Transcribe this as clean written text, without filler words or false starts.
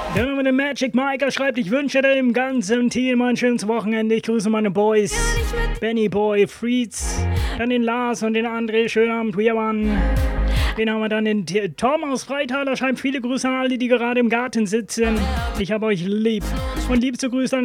Dann haben wir den Magic Mike, er schreibt, ich wünsche dem ganzen Team ein schönes Wochenende. Ich grüße meine Boys, Benny Boy, Freeds, dann den Lars und den André. Schönen Abend, wir waren. Den haben wir dann den Tom aus Freital, er schreibt viele Grüße an alle, die gerade im Garten sitzen. Ich habe euch lieb. Und liebste Grüße an